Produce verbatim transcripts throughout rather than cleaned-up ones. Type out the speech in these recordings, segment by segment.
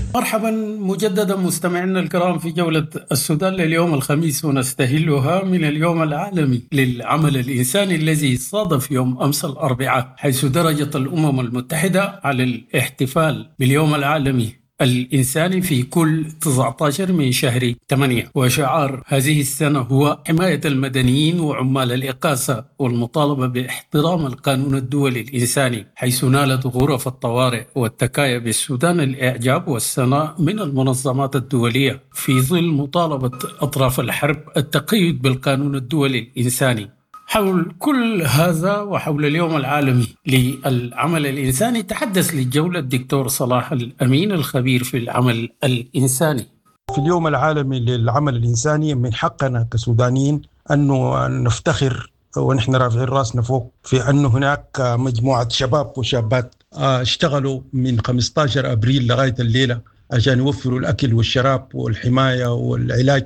مرحبا مجددا مستمعينا الكرام في جولة السودان لليوم الخميس، ونستهلها من اليوم العالمي للعمل الإنساني الذي صادف يوم أمس الأربعاء، حيث درجت الأمم المتحدة على الاحتفال باليوم العالمي الإنساني في كل تسعة عشر من شهر ثمانية. وشعار هذه السنة هو حماية المدنيين وعمال الإقاصة والمطالبة باحترام القانون الدولي الإنساني، حيث نالت غرف الطوارئ والتكايا بالسودان الإعجاب والثناء من المنظمات الدولية في ظل مطالبة أطراف الحرب التقيد بالقانون الدولي الإنساني. حول كل هذا وحول اليوم العالمي للعمل الإنساني تحدث للجولة الدكتور صلاح الأمين الخبير في العمل الإنساني. في اليوم العالمي للعمل الإنساني من حقنا كسودانيين أنه نفتخر ونحن رافعين راسنا فوق في أنه هناك مجموعة شباب وشابات اشتغلوا من خمسة عشر أبريل لغاية الليلة عشان يوفروا الأكل والشراب والحماية والعلاج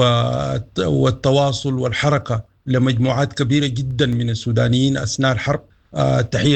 والتواصل والحركة لمجموعات كبيرة جدا من السودانيين أثناء الحرب. آه، تحية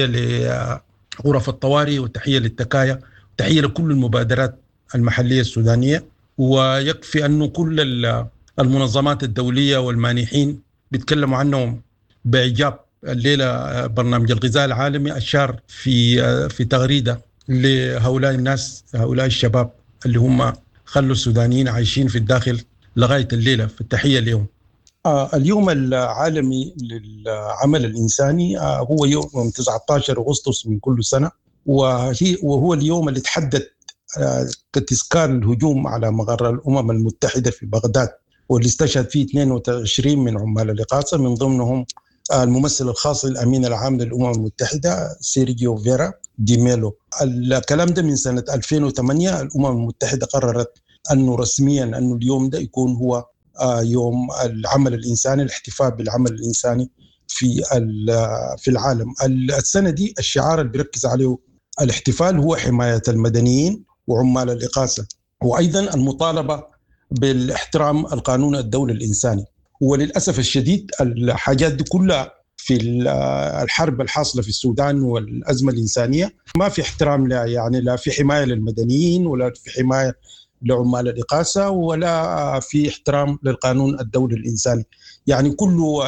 لغرف الطوارئ وتحية للتكايا، تحية لكل المبادرات المحلية السودانية. ويكفي أنه كل المنظمات الدولية والمانحين بيتكلموا عنهم بإعجاب. الليلة برنامج الغذاء العالمي أشار في في تغريدة لهؤلاء الناس، هؤلاء الشباب اللي هم خلوا السودانيين عايشين في الداخل لغاية الليلة. في التحية اليوم. آه اليوم العالمي للعمل الإنساني آه هو يوم تسعة عشر أغسطس من كل سنة، وهي وهو اليوم اللي تحدد آه كتذكار الهجوم على مقر الأمم المتحدة في بغداد، واللي استشهد فيه اثنين وعشرين من عمال الإقاصة، من ضمنهم آه الممثل الخاص للأمين العام للأمم المتحدة سيرجيو فيرا دي ميلو. الكلام ده من سنة ألفين وثمانية الأمم المتحدة قررت أنه رسميا أنه اليوم ده يكون هو يوم العمل الإنساني، الاحتفال بالعمل الإنساني في في العالم. السنة دي الشعار اللي بيركز عليه الاحتفال هو حماية المدنيين وعمال الإقاصة، وأيضا المطالبة بالاحترام القانون الدولي الإنساني. وللأسف الشديد الحاجات دي كلها في الحرب الحاصلة في السودان والأزمة الإنسانية ما في احترام، لا يعني لا في حماية للمدنيين ولا في حماية لعمال الإقاصة ولا في احترام للقانون الدولي الإنساني. يعني كل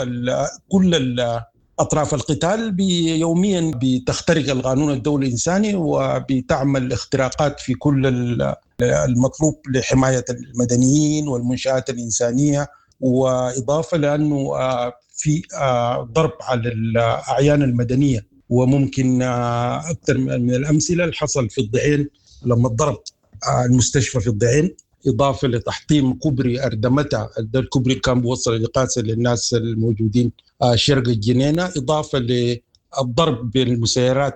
كل أطراف القتال يوميا بتخترق القانون الدولي الإنساني وبتعمل اختراقات في كل المطلوب لحماية المدنيين والمنشآت الإنسانية، وإضافة لأنه في ضرب على الأعيان المدنية. وممكن أكثر من الأمثلة اللي حصل في الضعين لما ضرب المستشفى في الضعين، إضافة لتحطيم كوبري أردمتة، الكوبري كان بيوصل الإقاصة للناس الموجودين شرق الجنينة، إضافة للضرب بالمسيرات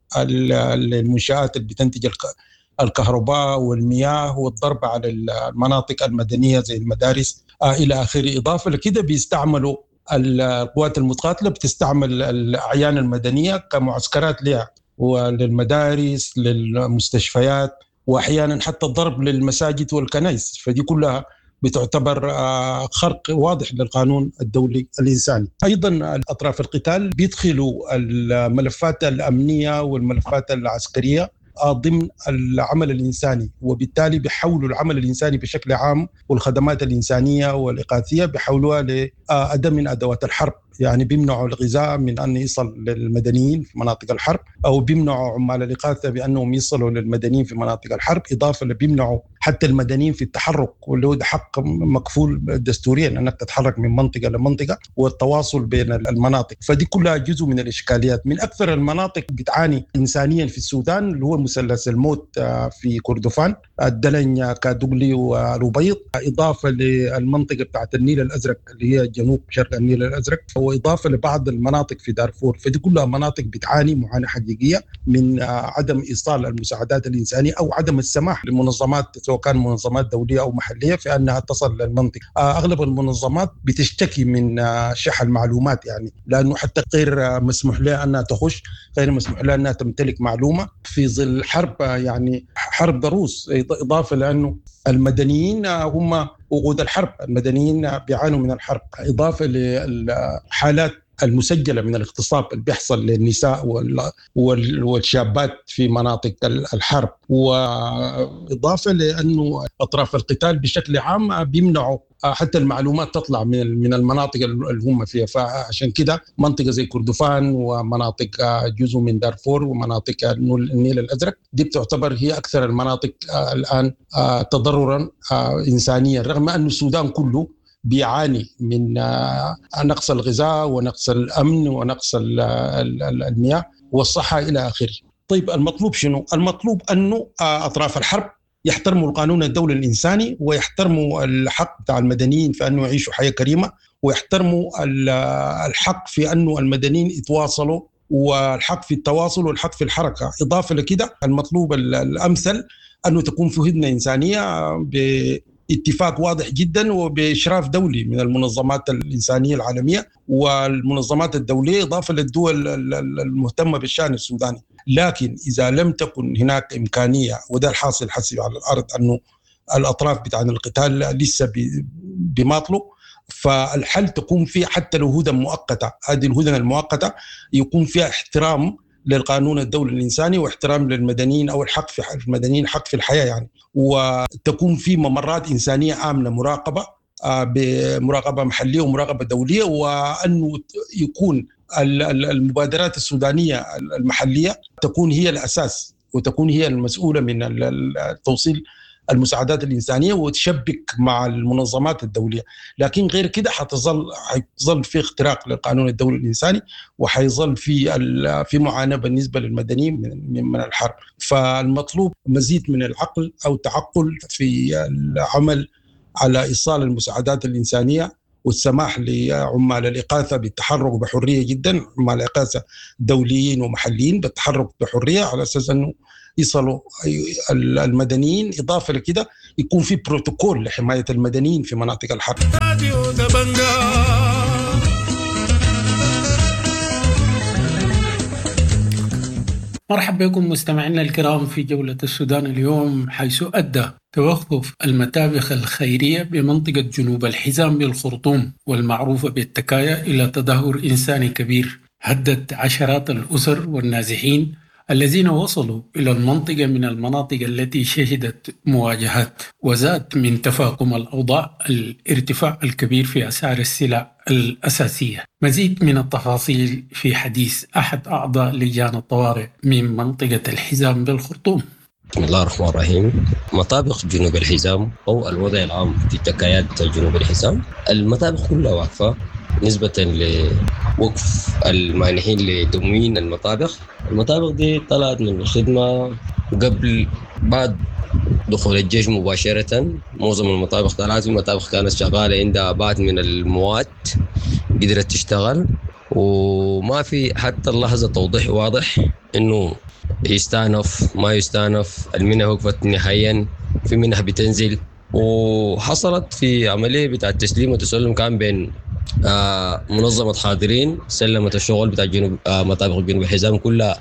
المنشآت اللي بتنتج الكهرباء والمياه، والضرب على المناطق المدنية زي المدارس إلى آخره. إضافة لكده بيستعملوا القوات المتقاتلة بتستعمل الأعيان المدنية كمعسكرات لها وللمدارس للمستشفيات، وأحيانا حتى الضرب للمساجد والكنائس. فدي كلها بتعتبر خرق واضح للقانون الدولي الإنساني. أيضا أطراف القتال بيدخلوا الملفات الأمنية والملفات العسكرية ضمن العمل الإنساني، وبالتالي بيحولوا العمل الإنساني بشكل عام والخدمات الإنسانية والإغاثية بيحولوها لأداة من أدوات الحرب. يعني بيمنعوا الغذاء من أن يصل للمدنيين في مناطق الحرب، أو بيمنعوا عمال الإغاثة بأنهم يصلوا للمدنيين في مناطق الحرب، إضافة لبيمنعوا حتى المدنيين في التحرك، واللي هو ده حق مكفول دستوريا أنك تتحرك من منطقة لمنطقة والتواصل بين المناطق. فدي كلها جزء من الإشكاليات. من أكثر المناطق بتعاني إنسانيا في السودان اللي هو مثلث الموت في كردفان، الدلن، كادوغلي، والأبيض، إضافة للمنطقة بتاعت النيل الأزرق اللي هي جنوب شرق النيل الأزرق، وإضافة لبعض المناطق في دارفور. فدي كلها مناطق بتعاني معاناة حقيقية من عدم إيصال المساعدات الإنسانية أو عدم السماح للمنظمات سواء كان منظمات دولية أو محلية في أنها تصل للمنطقة. أغلب المنظمات بتشتكي من شح المعلومات، يعني لأنه حتى غير مسموح لها أنها تخش، غير مسموح لها أنها تمتلك معلومة في ظل حرب، يعني حرب ضروس. إضافة لأنه المدنيين هم وقود الحرب، المدنيين بيعانوا من الحرب، إضافة للحالات المسجلة من الاغتصاب اللي بيحصل للنساء والشابات في مناطق الحرب، وإضافة لأنه أطراف القتال بشكل عام بيمنعوا حتى المعلومات تطلع من من المناطق اللي هم فيها. فعشان كده منطقة زي كردفان ومناطق جزء من دارفور ومناطق النيل الأزرق دي بتعتبر هي أكثر المناطق الآن تضررا إنسانيا، رغم أن السودان كله بيعاني من نقص الغذاء ونقص الأمن ونقص المياه والصحة إلى آخره. طيب المطلوب شنو؟ المطلوب أنه أطراف الحرب يحترموا القانون الدولي الإنساني ويحترموا الحق بتاع المدنيين في أنه يعيشوا حياة كريمة، ويحترموا الحق في أنه المدنيين يتواصلوا، والحق في التواصل والحق في الحركة. إضافة لكده المطلوب الأمثل أنه تكون في هدنة إنسانية باتفاق واضح جدا وبإشراف دولي من المنظمات الإنسانية العالمية والمنظمات الدولية، إضافة للدول المهتمة بالشأن السوداني. لكن إذا لم تكن هناك إمكانية، وده الحاصل حسب على الأرض أنه الأطراف بتاع القتال لسه بماطلوا، فالحل تكون فيه حتى لو هدنة مؤقتة، هذه الهدنة المؤقتة يكون فيها احترام للقانون الدولي الإنساني واحترام للمدنيين أو الحق في المدنيين حق في الحياة يعني، وتكون في ممرات إنسانية آمنة مراقبة بمراقبة محلية ومراقبة دولية، وأنه يكون المبادرات السودانية المحلية تكون هي الأساس وتكون هي المسؤولة من توصيل المساعدات الإنسانية وتشبك مع المنظمات الدولية. لكن غير كده حتظل حيظل في اختراق للقانون الدولي الإنساني، وحيظل في في معاناة بالنسبة للمدنيين من من الحرب. فالمطلوب مزيد من العقل أو تعقل في العمل على إيصال المساعدات الإنسانية والسماح لعمال الإغاثة بالتحرك بحرية جدا، عمال الإغاثة دوليين ومحليين بالتحرك بحرية على أساس أنه يصلوا المدنيين. إضافة لكده يكون في بروتوكول لحماية المدنيين في مناطق الحرب. مرحبا بكم مستمعينا الكرام في جولة السودان اليوم، حيث أدى توقف المتابخ الخيرية بمنطقة جنوب الحزام بالخرطوم والمعروفة بالتكايا إلى تدهور إنساني كبير هدد عشرات الأسر والنازحين الذين وصلوا إلى المنطقة من المناطق التي شهدت مواجهات. وزاد من تفاقم الأوضاع الارتفاع الكبير في أسعار السلع الأساسية. مزيد من التفاصيل في حديث أحد أعضاء لجان الطوارئ من منطقة الحزام بالخرطوم. بسم الله الرحمن الرحيم. مطابخ جنوب الحزام أو الوضع العام في تكايات جنوب الحزام، المطابخ كلها واقفة نسبة لوقف المانحين لتموين المطابخ. المطابخ دي طلعت من الخدمة قبل بعد دخول الجيش مباشرة. معظم المطابخ طلعت، المطابخ كانت شغالة عندها بعض من المواد قدرت تشتغل، وما في حتى اللحظة توضيح واضح إنه يستأنف ما يستأنف. المنح وقفت نهائيا، في منح بتنزل، وحصلت في عملية بتاع التسليم والتسلم كان بين آه منظمة حاضرين سلمت الشغل بتاع جنوب آه مطابخ جنوب الحزام كلها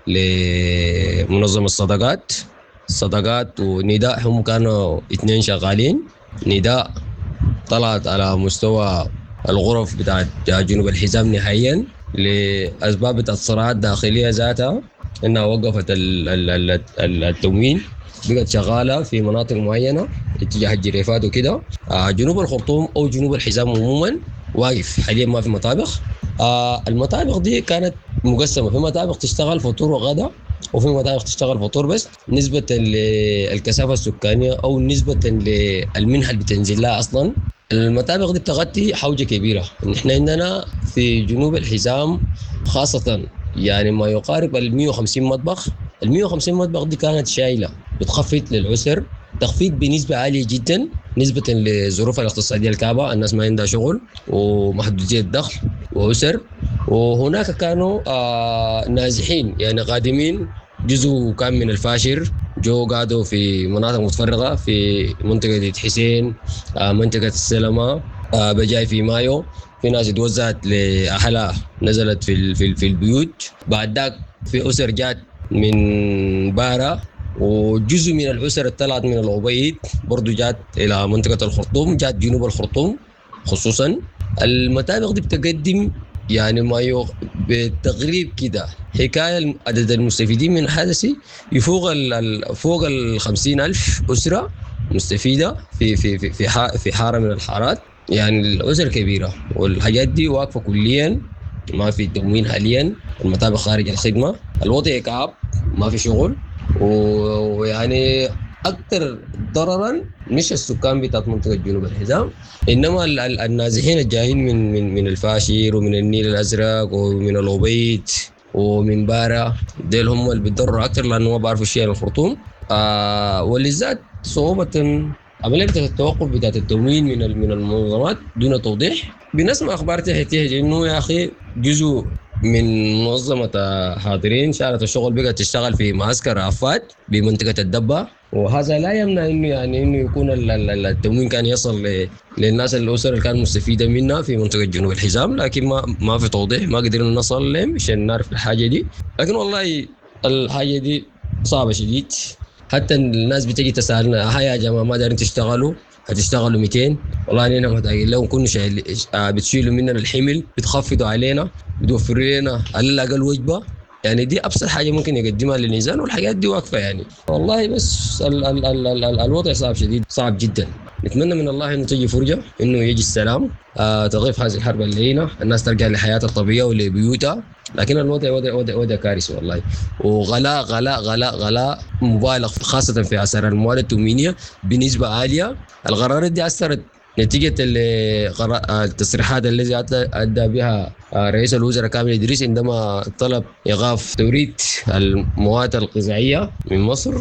لمنظمة الصدقات الصدقات ونداء. هم كانوا اثنين شغالين. نداء طلعت على مستوى الغرف بتاع جنوب الحزام نهائيا لأسباب بتاع الصراعات الداخلية ذاتها، انها وقفت التموين، بقت شغالة في مناطق معينة اتجاه الجريفات وكده. آه جنوب الخرطوم او جنوب الحزام عموما واقف حاليا، ما في مطابخ. آه المطابخ دي كانت مقسمة، في مطابخ تشتغل فطور وغدا، وفي مطابخ تشتغل فطور بس، نسبة للكثافة السكانية او نسبة للمنحة اللي بتنزل لها. اصلا المطابخ دي بتغطي حوجة كبيرة. نحن عندنا في جنوب الحزام خاصة يعني ما يقارب ال مئة وخمسين مطبخ. ال مئة وخمسين مطبخ دي كانت شايلة بتخفض للأسر تخفيض بنسبة عالية جدا، نسبة للظروف الاقتصادية الكعبة، الناس ما عندها شغل ومحدودية الدخل وأسر. وهناك كانوا آه نازحين يعني قادمين، جزء كان من الفاشر جو قعدوا في مناطق متفرقة في منطقة حسين، آه منطقة السلمة، آه بجاي في مايو. في ناس اتوزعت لأهلها نزلت في في في البيوت. بعد ذاك في أسر جات من بارا، وجزء من الأسر طلعت من العبيد برضو جات إلى منطقة الخرطوم، جات جنوب الخرطوم خصوصا. المطابخ دي بتقدم يعني ما يو... بالتقريب كده حكاية عدد المستفيدين من الحدث يفوق ال... فوق ال خمسين ألف أسرة مستفيدة في في في في, ح... في حارة من الحارات. يعني الأسر كبيرة والحاجات دي واقفة كليا، ما في تموين حاليا، المطابخ خارج الخدمة، الوضع كعب، ما في شغل. ويعني أكثر ضررا مش السكان بتاعت منطقة جنوب الحزام، إنما النازحين الجايين من من من الفاشير ومن النيل الأزرق ومن الأبيض ومن بارا، ديل هم اللي بيتضرروا أكثر لأنه ما بعرفوا شيء عن الخرطوم. آه ولذات صعوبة عملية التوقف بتاعت التموين من من المنظمات دون توضيح. بنسمع أخبار تحتيه إنه يا أخي جزء من منظمة حاضرين شارة الشغل بقت تشتغل في معسكر عفات بمنطقة الدبة، وهذا لا يمنع إنه يعني إنه يكون التموين كان يصل للناس الأسر اللي كانت مستفيدة منها في منطقة جنوب الحزام، لكن ما ما في توضيح، ما قدرنا نصل لهم عشان نعرف الحاجة دي. لكن والله الحاجة دي صعبة شديد، حتى الناس بتجي تسألنا هيا يا جماعة ما دارين تشتغلوا، هتشتغلوا مئتين، والله أنا محتاجين لهم كنا شايل بتشيلوا مننا الحمل، بتخفضوا علينا، بتوفروا لنا على الأقل وجبة. يعني دي أبسط حاجة ممكن يقدمها للإنسان، والحاجات دي واقفة يعني. والله بس ال ال ال ال ال الوضع صعب شديد، صعب جدا. نتمنى من الله إنه تجي فرجة، إنه يجي السلام، آه تغيف هذه الحرب اللينة، الناس ترجع لحياتها الطبيعية ولبيوتها. لكن الوضع وضع وضع وضع كارثي والله، وغلاء غلاء غلاء غلاء مبالغ خاصة في أسعار المواد التموينية بنسبة عالية. القرارات دي أثرت نتيجة التصريحات التي أدى بها رئيس الوزراء كامل إدريس عندما طلب إيقاف توريد المواد الغذائية من مصر.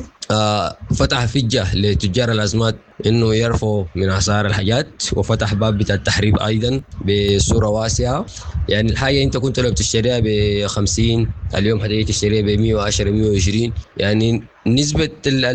فتح فجة لتجار الأزمات إنه يرفعوا من أسعار الحاجات، وفتح باب بتاع التحريب أيضا بصورة واسعة. يعني الحاجة أنت كنت لو بتشتريها بخمسين اليوم هتيجي تشتريها بمية وعشرة مية وعشرين، يعني نسبة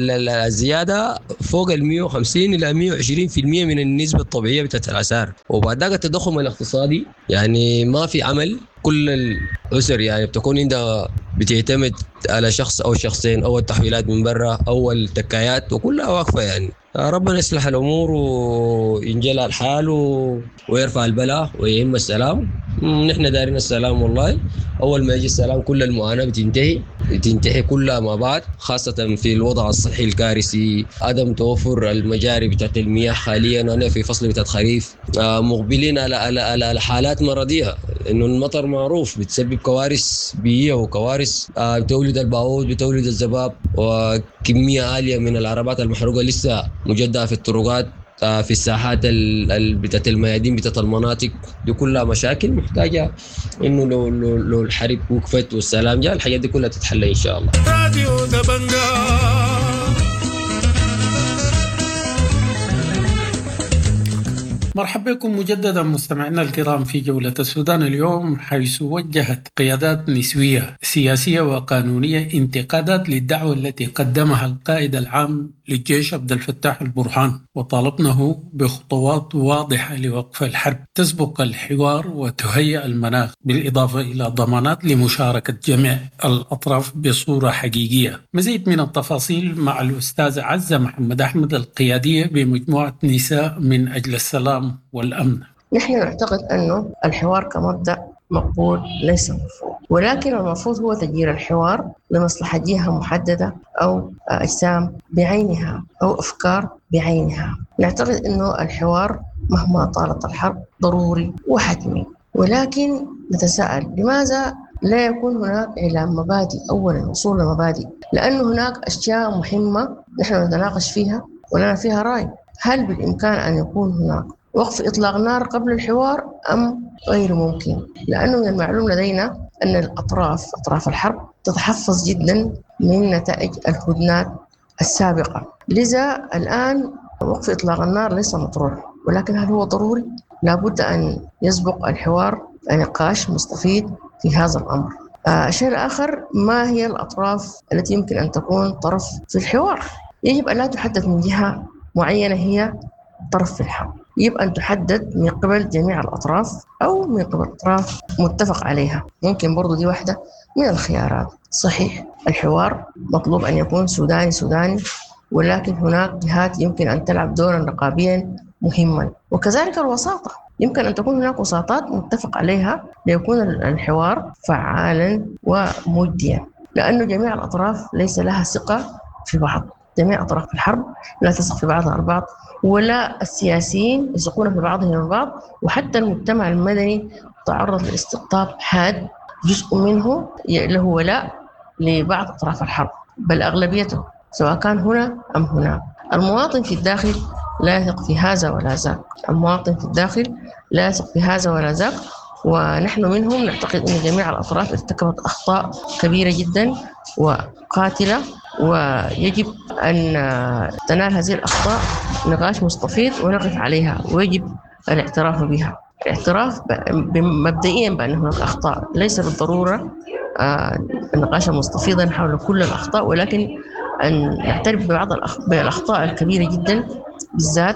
الزيادة فوق المية وخمسين إلى مية وعشرين في المية من النسبة الطبيعية بتاعت الأسعار. وبعد ذلك التضخم الاقتصادي، يعني ما في عمل، كل الأسر يعني بتكون عندها بتعتمد على شخص أو شخصين أو التحويلات من برا أو التكايات، وكلها واقفة. يعني ربنا يصلح الأمور وينجلها الحال ويرفع البلاء ويهم السلام. نحن دارين السلام والله، أول ما يجي السلام كل المعاناة بتنتهي بتنتهي كلها مع بعض، خاصة في الوضع الصحي الكارثي، عدم توفر المجاري بتاعت المياه حاليا. أنا في فصل بتاعت خريف مقبلين على على على حالات مرضية، إنه المطر معروف بتسبب كوارث بيئية وكوارث بتولد البعوض، بتولد الذباب، وكمية عالية من العربات المحروقة لسه مجددة في الطرقات، في الساحات بتاعت الميادين بتاعت المناطق دي، كلها مشاكل محتاجة إنه لو لو لو الحرب وقفت والسلام جاء الحاجات دي كلها تتحل إن شاء الله. مرحبا بكم مجددا مستمعينا الكرام في جولة السودان اليوم، حيث وجهت قيادات نسوية سياسية وقانونية انتقادات للدعوة التي قدمها القائد العام للجيش عبد الفتاح البرهان، وطالبنه بخطوات واضحة لوقف الحرب تسبق الحوار وتهيئ المناخ، بالإضافة إلى ضمانات لمشاركة جميع الأطراف بصورة حقيقية. مزيد من التفاصيل مع الأستاذ عزة محمد أحمد، القيادية بمجموعة نساء من أجل السلام والأمن. نحن نعتقد أنه الحوار كمبدأ مقبول ليس مرفوض، ولكن المفروض هو تغيير الحوار لمصلحة جهة محددة أو أجسام بعينها أو أفكار بعينها. نعتقد أنه الحوار مهما طالت الحرب ضروري وحتمي، ولكن نتساءل لماذا لا يكون هناك إعلان مبادئ؟ أولا وصول لمبادئ، لأن هناك أشياء مهمة نحن نتناقش فيها ولنا فيها رأي. هل بالإمكان أن يكون هناك وقف إطلاق نار قبل الحوار أم غير ممكن؟ لأنه من المعلوم لدينا أن الأطراف أطراف الحرب تتحفظ جدا من نتائج الهدنات السابقة، لذا الآن وقف إطلاق النار ليس مطروح، ولكن هل هو ضروري؟ لابد أن يسبق الحوار نقاش مستفيد في هذا الأمر. الشيء الآخر، ما هي الأطراف التي يمكن أن تكون طرف في الحوار؟ يجب أن لا تحدد من جهة معينة هي طرف في الحرب، يجب أن تحدد من قبل جميع الأطراف أو من قبل أطراف متفق عليها. ممكن برضو دي واحدة من الخيارات. صحيح الحوار مطلوب أن يكون سوداني سوداني، ولكن هناك جهات يمكن أن تلعب دورا رقابيا مهما، وكذلك الوساطة. يمكن أن تكون هناك وساطات متفق عليها ليكون الحوار فعالا ومجديا، لأن جميع الأطراف ليس لها ثقة في بعض. جميع أطراف الحرب لا تثق في بعضها البعض، ولا السياسيين يثقون في بعضهم البعض، وحتى المجتمع المدني تعرض لاستقطاب حاد جزء منه له ولاء لبعض أطراف الحرب، بل أغلبيته سواء كان هنا أم هنا. المواطن في الداخل لا يثق في هذا ولا ذاك، المواطن في الداخل لا يثق في هذا ولا ذاك، ونحن منهم نعتقد أن جميع الأطراف ارتكبت أخطاء كبيرة جدا وقاتلة، ويجب أن تنال هذه الأخطاء نقاش مستفيض ونقف عليها، ويجب الاعتراف بها. الاعتراف مبدئيا بأن هناك أخطاء، ليس بالضرورة النقاش مستفيضا حول كل الأخطاء، ولكن أن نعترف ببعض الأخطاء الكبيرة جدا، بالذات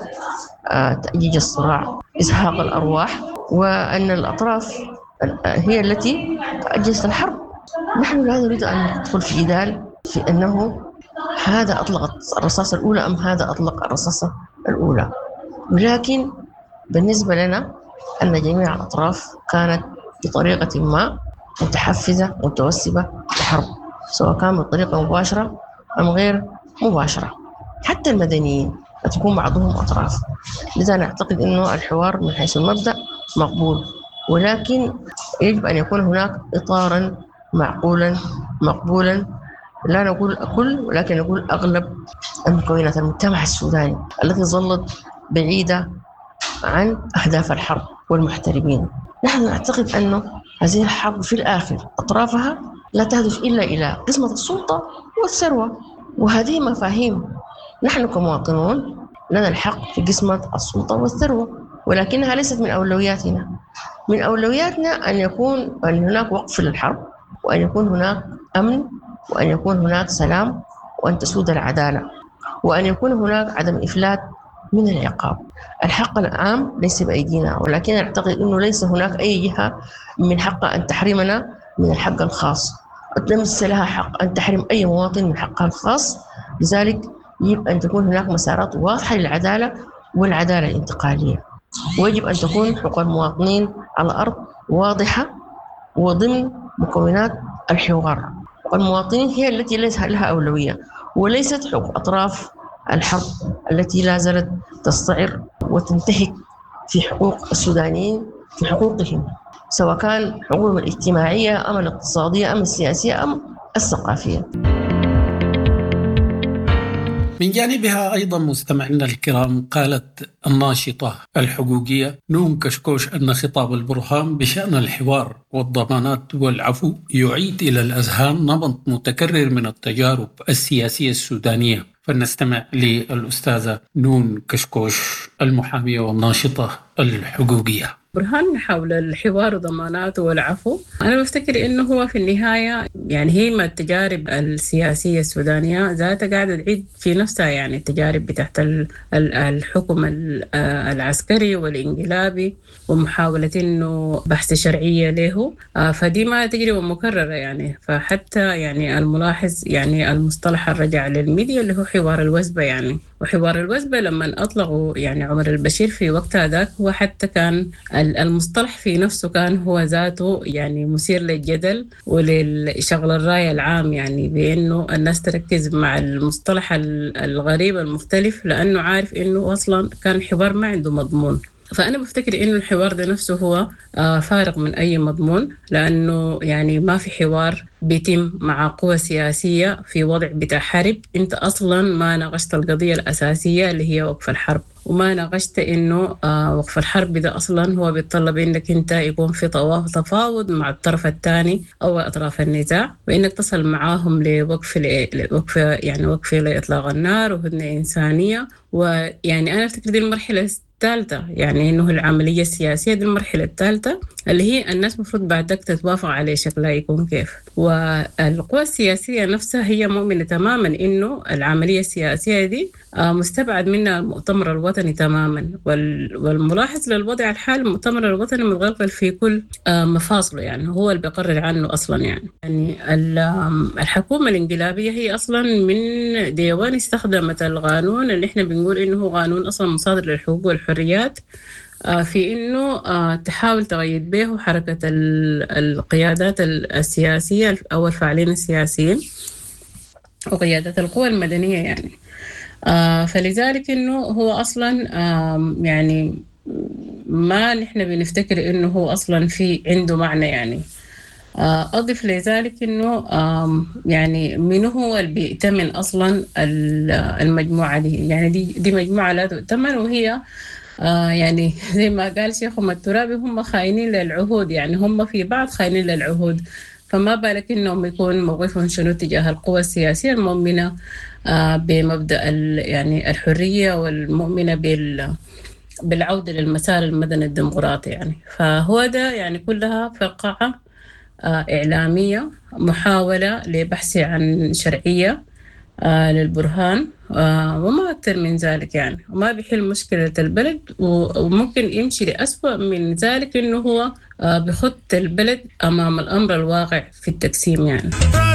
تأجيج الصراع، إزهاق الأرواح، وأن الأطراف هي التي أجلت الحرب. نحن لا نريد أن ندخل في جدال في أنه هذا أطلق الرصاصة الأولى أم هذا أطلق الرصاصة الأولى، ولكن بالنسبة لنا أن جميع الأطراف كانت بطريقة ما متحفزة متوسبة للحرب، سواء كان بطريقة مباشرة أم غير مباشرة. حتى المدنيين تكون بعضهم أطراف. لذا نعتقد أنه الحوار من حيث المبدأ مقبول، ولكن يجب أن يكون هناك إطاراً معقولاً مقبولاً، لا نقول كل ولكن نقول أغلب المكونات المجتمع السوداني التي ظلت بعيدة عن أهداف الحرب والمحترمين. نحن نعتقد أنه هذه الحرب في الآخر أطرافها لا تهدف إلا إلى قسمة السلطة والثروة، وهذه مفاهيم نحن كمواطنون لنا الحق في قسمة السلطة والثروة، ولكنها ليست من أولوياتنا. من أولوياتنا أن يكون أن هناك وقف للحرب، وأن يكون هناك أمن، وأن يكون هناك سلام، وأن تسود العدالة، وأن يكون هناك عدم إفلات من العقاب. الحق العام ليس بأيدينا، ولكن أعتقد أنه ليس هناك أي جهة من حقها أن تحرمنا من الحق الخاص، ليس لها حق أن تحرم أي مواطن من حقه الخاص. لذلك يجب أن تكون هناك مسارات واضحة للعدالة والعدالة الانتقالية، ويجب أن تكون حقوق المواطنين على الأرض واضحة وضمن مكونات الحوار. والمواطنين هي التي ليس لها أولوية، وليست حقوق أطراف الحرب التي لا زالت تستعر وتنتهك في حقوق السودانيين، في حقوقهم سواء كان حقوقهم الاجتماعية أم الاقتصادية أم السياسية أم الثقافية. من جانبها أيضا مستمعينا الكرام، قالت الناشطة الحقوقية نون كشكوش أن خطاب البرهان بشأن الحوار والضمانات والعفو يعيد إلى الأذهان نمط متكرر من التجارب السياسية السودانية. فلنستمع للأستاذة نون كشكوش المحامية والناشطة الحقوقية. برهان حول الحوار وضماناته والعفو، أنا بفتكر إنه هو في النهاية يعني هي ما التجارب السياسية السودانية ذاتها قاعدة تعيد في نفسها، يعني التجارب بتاعت الحكم العسكري والإنقلابي ومحاولة إنه بحث شرعية له، فدي ما تجربة مكررة يعني. فحتى يعني الملاحظ يعني المصطلح الرجع للميديا اللي هو حوار الوزبة يعني، وحوار الوزبة لما أطلقوا يعني عمر البشير في وقتها ذاك، هو حتى كان المصطلح في نفسه كان هو ذاته يعني مثير للجدل وللشغل الرأي العام، يعني بأنه الناس تركز مع المصطلح الغريب المختلف، لأنه عارف أنه أصلا كان حوار ما عنده مضمون. فأنا بفتكر إنه الحوار ده نفسه هو فارغ من أي مضمون، لأنه يعني ما في حوار بيتم مع قوى سياسية في وضع بتاع حرب. أنت أصلا ما ناقشت القضية الأساسية اللي هي وقف الحرب، وما ناقشت إنه وقف الحرب ده أصلا هو بيتطلب إنك أنت يكون في تفاوض مع الطرف الثاني أو أطراف النزاع، وإنك تصل معاهم لوقف لوقف يعني وقف لإطلاق النار وهدنة إنسانية. ويعني أنا أفتكر دي المرحلة الثالثة، يعني إنه العملية السياسية دي المرحلة الثالثة اللي هي الناس مفروض بعدك تتوافق عليه شكلها يكون كيف. والقوى السياسية نفسها هي مؤمنة تماما إنه العملية السياسية دي مستبعد منها المؤتمر الوطني تماما. والملاحظ للوضع الحالي المؤتمر الوطني متغلغل في كل مفاصله، يعني هو اللي بيقرر عنه أصلا. يعني يعني الحكومة الانقلابية هي أصلا من ديوان استخدمت القانون اللي إحنا بنقول إنه هو قانون أصلا مصادر للحقوق والحريات في إنه تحاول تغير به حركة القيادات السياسية أو الفاعلين السياسيين وقيادات القوى المدنية يعني. فلذلك إنه هو أصلا يعني ما نحن بنفتكر إنه هو أصلا في عنده معنى يعني. أضف لذلك إنه يعني من هو اللي بيأتمن أصلا المجموعة دي، يعني دي دي مجموعة لا تؤتمن، وهي يعني زي ما قال شيخهم الترابي هم خاينين للعهود، يعني هم في بعض خاينين للعهود، فما بالك إنهم يكون موقفهم شنو تجاه القوى السياسية المؤمنة بمبدأ يعني الحرية والمؤمنة بال بالعودة للمسار المدني الديمقراطي يعني. فهو ده يعني كلها فرقعة إعلامية، محاولة لبحث عن شرعية للبرهان وما أكثر من ذلك يعني، وما بيحل مشكلة البلد، وممكن يمشي لأسوأ من ذلك إنه هو بخط البلد أمام الأمر الواقع في التقسيم يعني.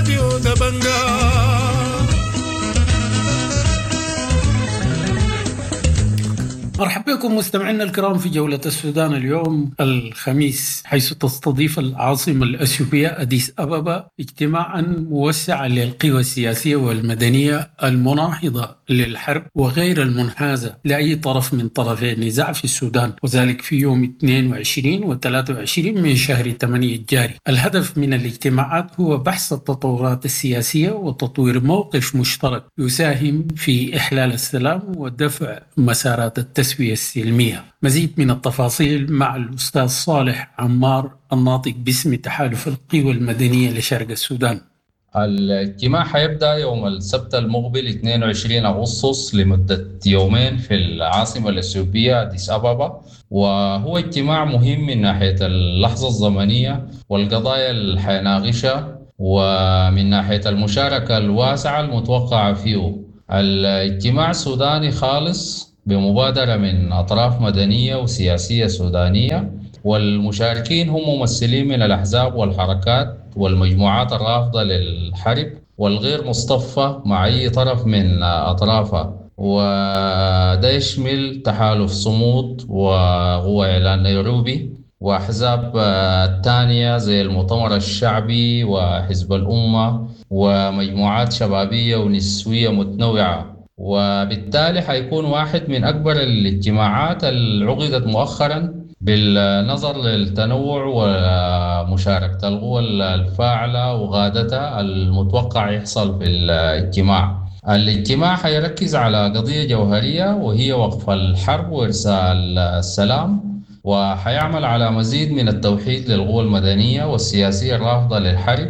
مرحبا بكم مستمعينا الكرام في جولة السودان اليوم الخميس، حيث تستضيف العاصمة الأثيوبية أديس أبابا اجتماعا موسعا للقوى السياسية والمدنية المناهضة للحرب وغير المنحازة لأي طرف من طرفي النزاع في السودان، وذلك في يوم اثنين وعشرين و ثلاثة وعشرين من شهر ثمانية الجاري. الهدف من الاجتماعات هو بحث التطورات السياسية وتطوير موقف مشترك يساهم في إحلال السلام ودفع مسارات التسوية السلمية. مزيد من التفاصيل مع الأستاذ صالح عمار الناطق باسم تحالف القوى المدنية لشرق السودان. الاجتماع حيبدأ يوم السبت المقبل اثنين وعشرين أغسطس لمدة يومين في العاصمة الأثيوبية أديس أبابا، وهو اجتماع مهم من ناحية اللحظة الزمنية والقضايا اللي حيناقشها، ومن ناحية المشاركة الواسعة المتوقعة فيه. الاجتماع سوداني خالص بمبادرة من أطراف مدنية وسياسية سودانية، والمشاركين هم ممثلين من الأحزاب والحركات والمجموعات الرافضة للحرب والغير مصطفى مع أي طرف من أطرافها، وده يشمل تحالف صمود وقوى إعلان نيروبي وأحزاب تانية زي المؤتمر الشعبي وحزب الأمة ومجموعات شبابية ونسوية متنوعة. وبالتالي حيكون واحد من أكبر الاجتماعات اللي عقدت مؤخرا بالنظر للتنوع ومشاركة القوى الفاعلة وغادتها المتوقع يحصل في الاجتماع. الاجتماع حيركز على قضية جوهرية وهي وقف الحرب وإرسال السلام، وحيعمل على مزيد من التوحيد للقوى المدنية والسياسية الرافضة للحرب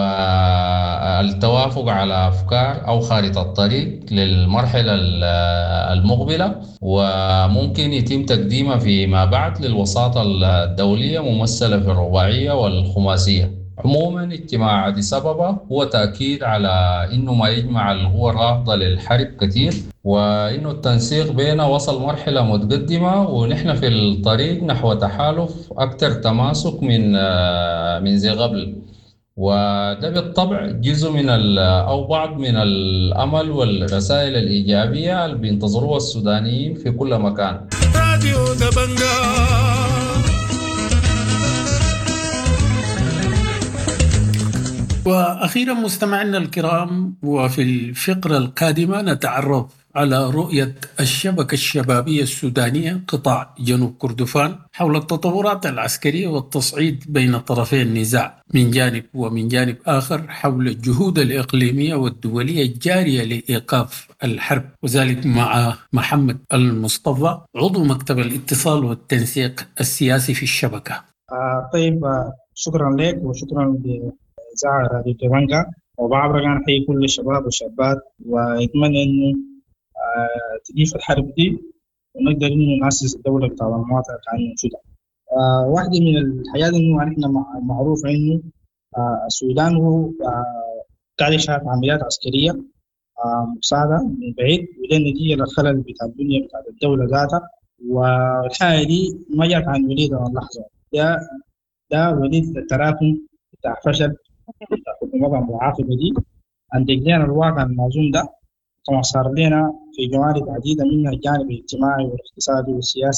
والتوافق على أفكار أو خارطة الطريق للمرحلة المقبلة، وممكن يتم تقديمها فيما بعد للوساطة الدولية ممثلة في الرباعية والخماسية. عموما اجتماع أديس أبابا هو تأكيد على إنه ما يجمع القوى الرافضة للحرب كثير، وإنه التنسيق بيننا وصل مرحلة متقدمة، ونحن في الطريق نحو تحالف أكثر تماسك من من زي قبل. وده بالطبع جزء من أو بعض من الأمل والرسائل الإيجابية اللي بينتظروها السودانيين في كل مكان. وأخيرا مستمعينا الكرام، وفي الفقرة القادمة نتعرف على رؤية الشبكة الشبابية السودانية قطاع جنوب كردفان حول التطورات العسكرية والتصعيد بين طرفي النزاع من جانب، ومن جانب آخر حول الجهود الإقليمية والدولية الجارية لإيقاف الحرب، وذلك مع محمد المصطفى عضو مكتب الاتصال والتنسيق السياسي في الشبكة. آه طيب آه شكرا لك وشكرا لإذاعة راديو تبانجا، وبعبر عن حي كل الشباب والشابات، ويتمنى إنه آه تجيف الحرب دي ونقدر إنه نأسس الدولة بتاع المواطنة كأنه موجودة. آه واحدة من الحاجات إنه إحنا معروف إنه آه السودان هو آه قاعد يشارك عمليات عسكرية آه مساعدة من بعيد، وده نتيجة للخلل بتاع الدنيا بتاع الدولة ذاتها، والحاجة دي ما جات عن وليد من لحظة، ده ده وليد التراكم بتاع فشل بتاع الحكومات المعاقبة دي. عندنا الواقع المعزوم ده كما صار لنا في جوانب عديدة منها الجانب الاجتماعي والاقتصادي والسياسي،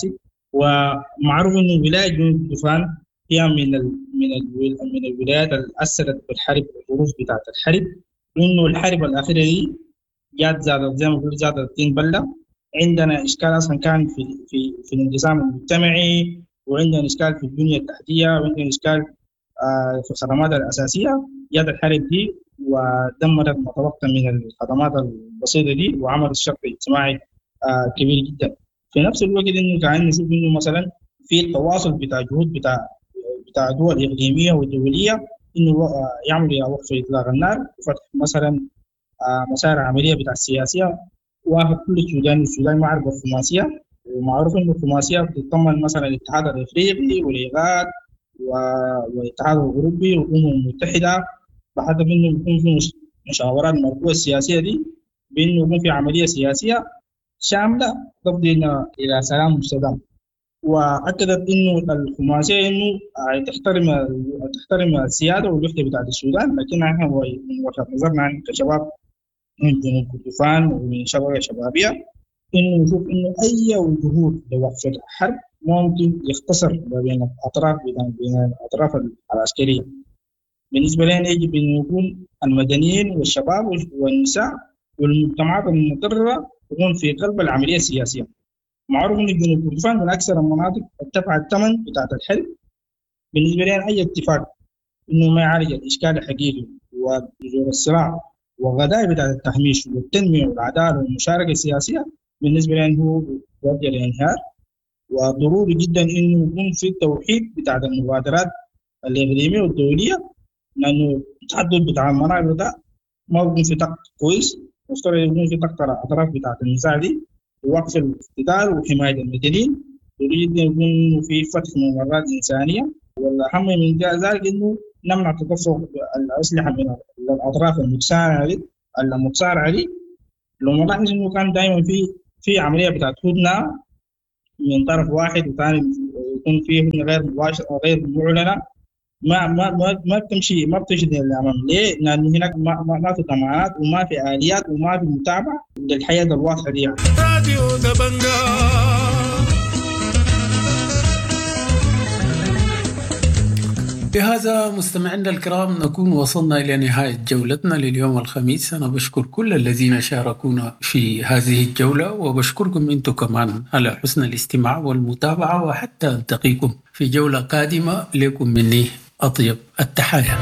ومعروف إنه ولاية جنوب السودان هي من ال من ال من الولايات اللي أثرت بالحرب والظروف بتاعت الحرب، وإنه الحرب الأخيرة دي جات زادت زي ما بقول زادت الطين بلة. عندنا إشكال أصلا كان في في في الانقسام المجتمعي، وعندنا إشكال في البنية التحتية، وعندنا إشكال آه في الخدمات الأساسية. جات الحرب دي ودمرت ما تبقى من الخدمات البسيطة دي وعملت شق اجتماعي آه كبير جدا. في نفس الوقت إنه قاعدين نشوف إنه مثلا في التواصل بتاع جهود بتاع بتاع دول إقليمية ودولية إنه يعملوا وقف إطلاق النار وفتح مثلا مسار عملية بتاع السياسية وافق كل السودان. السودان معرفة الخماسية، ومعروف إنه الخماسية بتتضمن مثلا الاتحاد الإفريقي والإيغاد والاتحاد الأوروبي والأمم المتحدة، بحسب إنه يكون في مشاورات مربوطة السياسية دي بإنه يكون في عملية سياسية شاملة تفضي إلى سلام مستدام. واكدت انه الخماسيه انه تحترم تحترم السياده والوحده بتاعت السودان، لكن احنا من وجهه نظرنا كشباب من جنوب كردفان ومن شباب شبابيه انه نشوف انه اي جهود لوقف الحرب ممكن يختصر بين الاطراف بين الاطراف العسكريه. بالنسبه لنا يجب ان يكون المدنيين والشباب والنساء والمجتمعات المتضرره يكون في قلب العمليه السياسيه. معروف ان جنوب كردفان من اكثر المناطق ارتفع الثمن بتاعت الحرب. بالنسبه لنا اي اتفاق انه ما يعالج الاشكال الحقيقي وجذور الصراع والغداء بتاعت التهميش والتنميه والعداله والمشاركه السياسيه بالنسبه لنا هو يؤدي للانهيار. وضروري جدا انه يكون في التوحيد بتاعت المبادرات الاقليميه والدوليه، لانه التحدث بتاع المناطق ده ما بيكون في طاقه كويس، مفترض يكون في طاقه الاطراف بتاعت النزاع دي ووقف الاقتتال وحماية المدنيين. يريد أن يكون في فتح ممرات إنسانية، والأهم من ذلك أنه نمنع تدفق الأسلحة من الأطراف المتصارعة دي المتصارعة دي. لو نلاحظ أنه كان دائما في في عملية بتاعت هدنة من طرف واحد وثاني يكون فيه غير مباشر أو غير معلنة، ما ما ما ما بتمشي ما بتمشي للأمام. ليه؟ لأن هناك ما ما, ما في ضمانات وما في آليات وما في متابعة للحياة الواضحة دي. راديو دبنجا. بهذا مستمعينا الكرام نكون وصلنا إلى نهاية جولتنا لليوم الخميس. أنا بشكر كل الذين شاركونا في هذه الجولة، وبشكركم أنتم كمان على حسن الاستماع والمتابعة، وحتى ألتقيكم في جولة قادمة. لكم مني أطيب التحايا.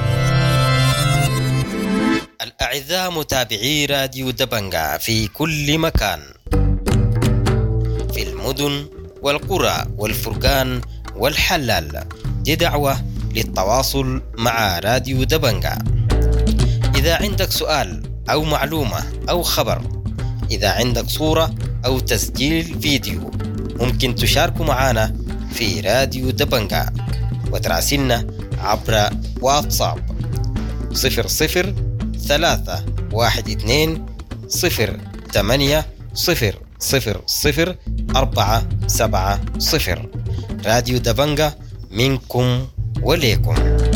الأعزاء متابعي راديو دبنجا في كل مكان، في المدن والقرى والفرقان والحلال، دي دعوة للتواصل مع راديو دبنجا. إذا عندك سؤال أو معلومة أو خبر، إذا عندك صورة أو تسجيل فيديو، ممكن تشاركوا معنا في راديو دبنجا وتراسلنا عبر واتساب صفر صفر ثلاثة واحد اثنين صفر ثمانية صفر صفر صفر أربعة سبعة صفر. راديو دبنجا منكم وليكم.